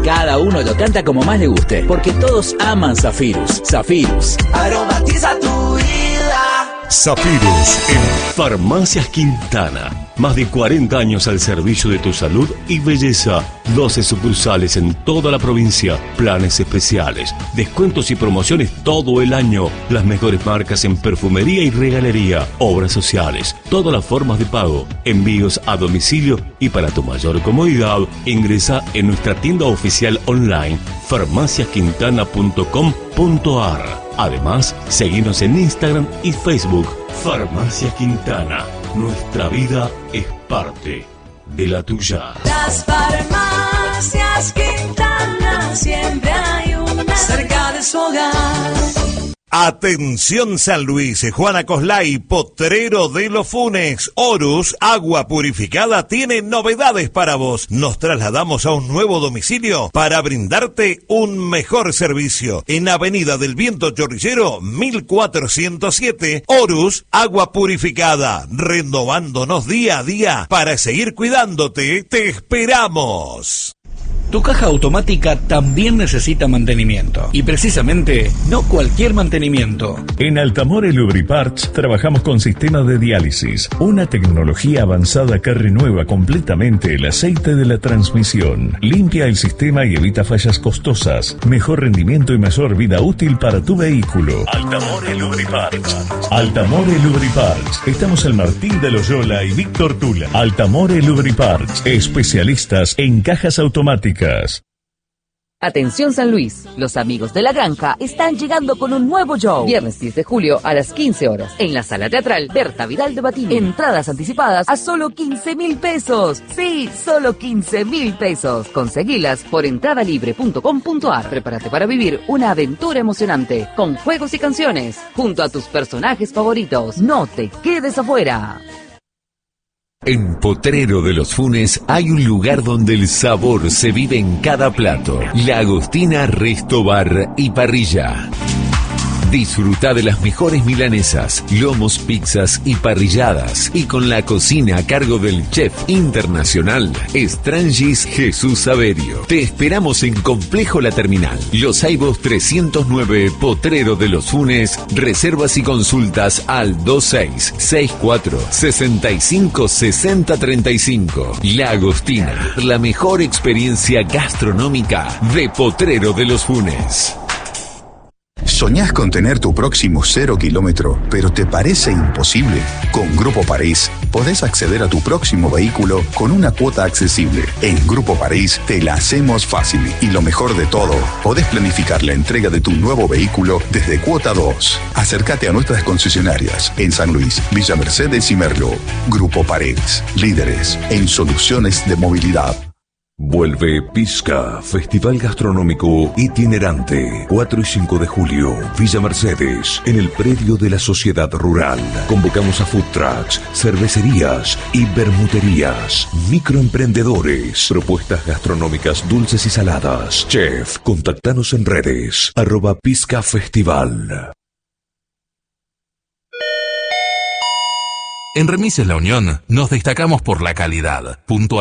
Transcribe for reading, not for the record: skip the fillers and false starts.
Cada uno lo canta como más le guste, porque todos aman Zafirus. Zafirus aromatiza tu vida. Zafirus en Farmacias Quintana. Más de 40 años al servicio de tu salud y belleza. 12 sucursales en toda la provincia. Planes especiales, descuentos y promociones todo el año. Las mejores marcas en perfumería y regalería. Obras sociales, todas las formas de pago. Envíos a domicilio y para tu mayor comodidad, ingresa en nuestra tienda oficial online farmaciasquintana.com.ar. Además, seguinos en Instagram y Facebook. Farmacia Quintana. Nuestra vida es parte de la tuya. Las farmacias Quintana, siempre hay una cerca de su hogar. Atención San Luis, Juana Coslay, Potrero de los Funes, Horus, agua purificada, tiene novedades para vos. Nos trasladamos a un nuevo domicilio para brindarte un mejor servicio. En Avenida del Viento Chorrillero, 1407, Horus, agua purificada, renovándonos día a día para seguir cuidándote. Te esperamos. Tu caja automática también necesita mantenimiento. Y precisamente, no cualquier mantenimiento. En Altamore Lubriparts trabajamos con sistemas de diálisis, una tecnología avanzada que renueva completamente el aceite de la transmisión, limpia el sistema y evita fallas costosas, mejor rendimiento y mayor vida útil para tu vehículo. Altamore Lubriparts. Altamore Lubriparts. Estamos en Martín de Loyola y Víctor Tula. Altamore Lubriparts, especialistas en cajas automáticas. Atención San Luis, los amigos de la granja están llegando con un nuevo show. Viernes 10 de julio a las 15 horas en la sala teatral Berta Vidal de Batini. Entradas anticipadas a solo 15.000 pesos. Sí, solo 15.000 pesos. Conseguilas por entradalibre.com.ar. Prepárate para vivir una aventura emocionante con juegos y canciones junto a tus personajes favoritos. No te quedes afuera. En Potrero de los Funes hay un lugar donde el sabor se vive en cada plato. La Agostina Resto Bar y Parrilla. Disfruta de las mejores milanesas, lomos, pizzas y parrilladas. Y con la cocina a cargo del chef internacional Estrangis Jesús Saverio. Te esperamos en Complejo La Terminal. Los Aibos 309, Potrero de los Funes. Reservas y consultas al 2664-656035. La Agostina, la mejor experiencia gastronómica de Potrero de los Funes. ¿Soñás con tener tu próximo 0 kilómetro, pero te parece imposible? Con Grupo París podés acceder a tu próximo vehículo con una cuota accesible. En Grupo París te la hacemos fácil y lo mejor de todo, podés planificar la entrega de tu nuevo vehículo desde cuota 2. Acércate a nuestras concesionarias en San Luis, Villa Mercedes y Merlo. Grupo París, líderes en soluciones de movilidad. Vuelve Pisca, Festival Gastronómico Itinerante, 4 y 5 de julio, Villa Mercedes, en el predio de la Sociedad Rural. Convocamos a food trucks, cervecerías y bermuterías, microemprendedores, propuestas gastronómicas dulces y saladas. Chef, contactanos en redes, @Pisca Festival. En Remises La Unión nos destacamos por la calidad, puntualidad